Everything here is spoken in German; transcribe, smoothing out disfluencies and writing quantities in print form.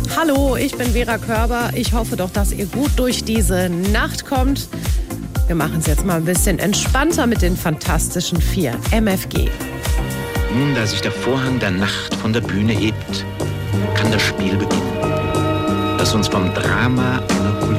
Hallo, ich bin Vera Körber. Ich hoffe doch, dass ihr gut durch diese Nacht kommt. Wir machen es jetzt mal ein bisschen entspannter mit den Fantastischen Vier, MFG. Nun, da sich der Vorhang der Nacht von der Bühne hebt, kann das Spiel beginnen, das uns vom Drama einer